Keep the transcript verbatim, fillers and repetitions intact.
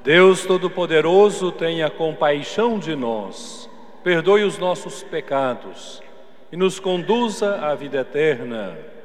Deus Todo-Poderoso, tenha compaixão de nós, perdoe os nossos pecados e nos conduza à vida eterna.